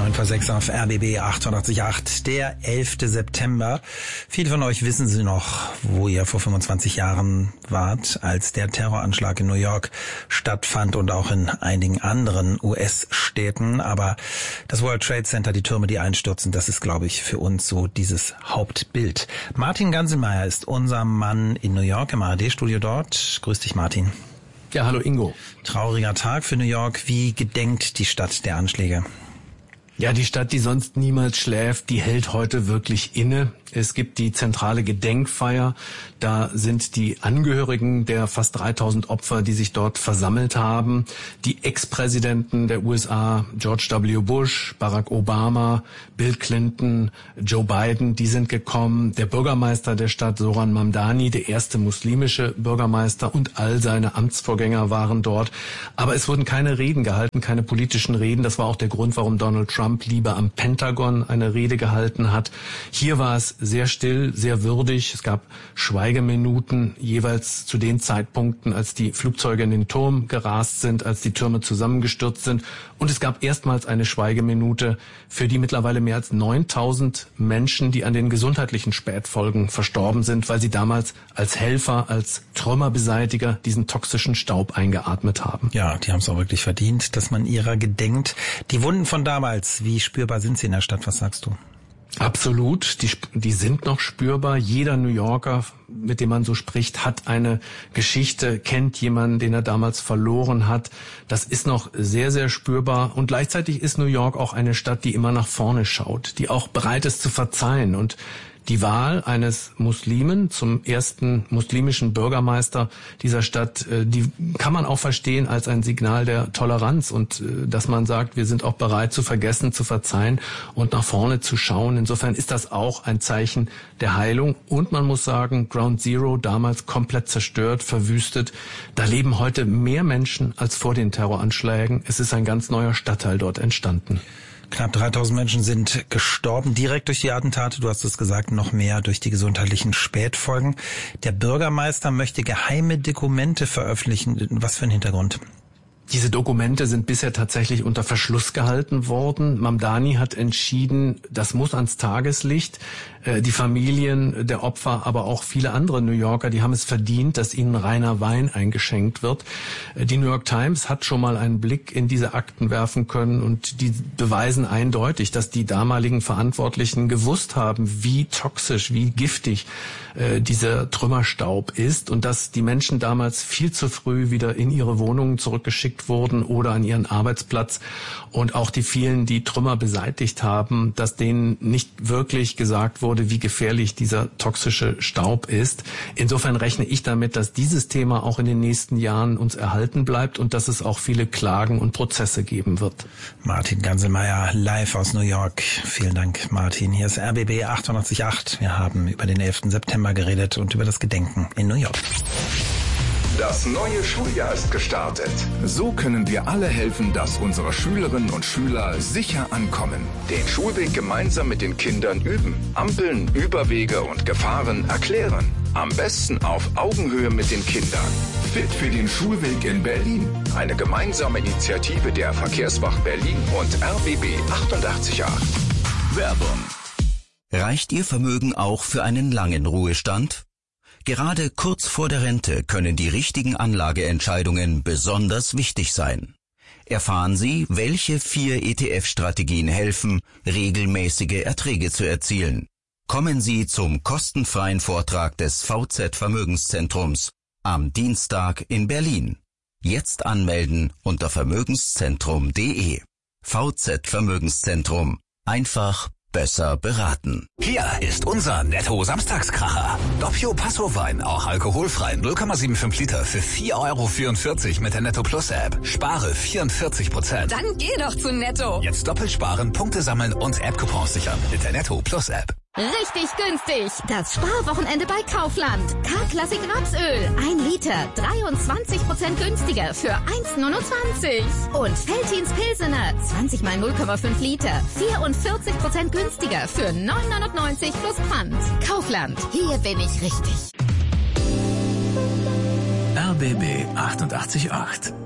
9:06 auf RBB 88.8, der 11. September. Viele von euch wissen Sie noch, wo ihr vor 25 Jahren wart, als der Terroranschlag in New York stattfand und auch in einigen anderen US-Städten. Aber das World Trade Center, die Türme, die einstürzen, das ist, glaube ich, für uns so dieses Hauptbild. Martin Ganselmeier ist unser Mann in New York im ARD-Studio dort. Grüß dich, Martin. Ja, hallo Ingo. Trauriger Tag für New York. Wie gedenkt die Stadt der Anschläge? Ja, die Stadt, die sonst niemals schläft, die hält heute wirklich inne. Es gibt die zentrale Gedenkfeier. Da sind die Angehörigen der fast 3000 Opfer, die sich dort versammelt haben. Die Ex-Präsidenten der USA, George W. Bush, Barack Obama, Bill Clinton, Joe Biden, die sind gekommen. Der Bürgermeister der Stadt, Zoran Mamdani, der erste muslimische Bürgermeister, und all seine Amtsvorgänger waren dort. Aber es wurden keine Reden gehalten, keine politischen Reden. Das war auch der Grund, warum Donald Trump lieber am Pentagon eine Rede gehalten hat. Hier war es sehr still, sehr würdig. Es gab Schweigeminuten jeweils zu den Zeitpunkten, als die Flugzeuge in den Turm gerast sind, als die Türme zusammengestürzt sind. Und es gab erstmals eine Schweigeminute für die mittlerweile mehr als 9000 Menschen, die an den gesundheitlichen Spätfolgen verstorben sind, weil sie damals als Helfer, als Trümmerbeseitiger diesen toxischen Staub eingeatmet haben. Ja, die haben es auch wirklich verdient, dass man ihrer gedenkt. Die Wunden von damals, wie spürbar sind sie in der Stadt? Was sagst du? Absolut, die sind noch spürbar. Jeder New Yorker, mit dem man so spricht, hat eine Geschichte, kennt jemanden, den er damals verloren hat. Das ist noch sehr, sehr spürbar. Und gleichzeitig ist New York auch eine Stadt, die immer nach vorne schaut, die auch bereit ist zu verzeihen. Und die Wahl eines Muslimen zum ersten muslimischen Bürgermeister dieser Stadt, die kann man auch verstehen als ein Signal der Toleranz und dass man sagt, wir sind auch bereit zu vergessen, zu verzeihen und nach vorne zu schauen. Insofern ist das auch ein Zeichen der Heilung. Und man muss sagen, Ground Zero, damals komplett zerstört, verwüstet. Da leben heute mehr Menschen als vor den Terroranschlägen. Es ist ein ganz neuer Stadtteil dort entstanden. Knapp 3000 Menschen sind gestorben direkt durch die Attentate. Du hast es gesagt, noch mehr durch die gesundheitlichen Spätfolgen. Der Bürgermeister möchte geheime Dokumente veröffentlichen. Was für ein Hintergrund? Diese Dokumente sind bisher tatsächlich unter Verschluss gehalten worden. Mamdani hat entschieden, das muss ans Tageslicht. Die Familien der Opfer, aber auch viele andere New Yorker, die haben es verdient, dass ihnen reiner Wein eingeschenkt wird. Die New York Times hat schon mal einen Blick in diese Akten werfen können und die beweisen eindeutig, dass die damaligen Verantwortlichen gewusst haben, wie toxisch, wie giftig dieser Trümmerstaub ist und dass die Menschen damals viel zu früh wieder in ihre Wohnungen zurückgeschickt wurden oder an ihren Arbeitsplatz, und auch die vielen, die Trümmer beseitigt haben, dass denen nicht wirklich gesagt wurde, wie gefährlich dieser toxische Staub ist. Insofern rechne ich damit, dass dieses Thema auch in den nächsten Jahren uns erhalten bleibt und dass es auch viele Klagen und Prozesse geben wird. Martin Ganselmeier live aus New York. Vielen Dank, Martin. Hier ist RBB 88.8. Wir haben über den 11. September geredet und über das Gedenken in New York. Das neue Schuljahr ist gestartet. So können wir alle helfen, dass unsere Schülerinnen und Schüler sicher ankommen. Den Schulweg gemeinsam mit den Kindern üben. Ampeln, Überwege und Gefahren erklären. Am besten auf Augenhöhe mit den Kindern. Fit für den Schulweg in Berlin. Eine gemeinsame Initiative der Verkehrswacht Berlin und RBB 88.8. Werbung. Reicht Ihr Vermögen auch für einen langen Ruhestand? Gerade kurz vor der Rente können die richtigen Anlageentscheidungen besonders wichtig sein. Erfahren Sie, welche 4 ETF-Strategien helfen, regelmäßige Erträge zu erzielen. Kommen Sie zum kostenfreien Vortrag des VZ Vermögenszentrums am Dienstag in Berlin. Jetzt anmelden unter vermögenszentrum.de. VZ Vermögenszentrum. Einfach besser beraten. Hier ist unser Netto-Samstagskracher. Doppio Passo-Wein, auch alkoholfrei, 0,75 Liter für 4,44 € mit der Netto Plus App. Spare 44%. Dann geh doch zu Netto. Jetzt doppelt sparen, Punkte sammeln und App-Coupons sichern mit der Netto Plus App. Richtig günstig. Das Sparwochenende bei Kaufland. K-Klassik Rapsöl. 1 Liter. 23% günstiger für 1,29 €. Und Veltins Pilsener. 20 mal 0,5 Liter. 44% günstiger für 9,99 € plus Pfand. Kaufland. Hier bin ich richtig. RBB 88.8